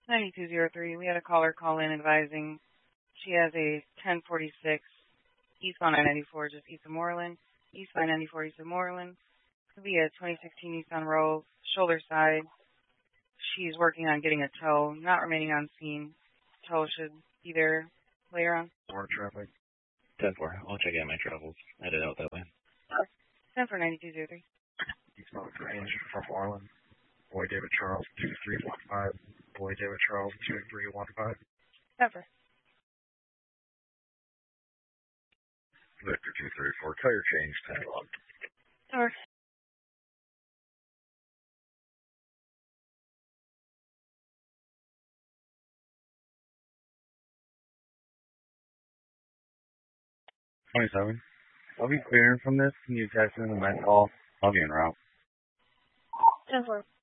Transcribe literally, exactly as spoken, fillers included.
ninety-two oh three, we had a caller call in advising she has a ten forty-six eastbound I ninety-four just east of Moreland, eastbound I ninety-four east of Moreland. Could be a twenty sixteen Nissan Rogue, shoulder side. She's working on getting a tow, not remaining on scene. Tow should be there later on. More traffic. ten four, I'll check out my travels. Headed out that way. ten four ninety-two oh three. Eastbound range from Moreland. Boy David Charles, two three one five. Boy David Charles, two three one five. Never. Victor two three four, tire change, ten one. Never. twenty-seven. I'll be clearing from this. Can you text me the med call? I'll be en route. ten four.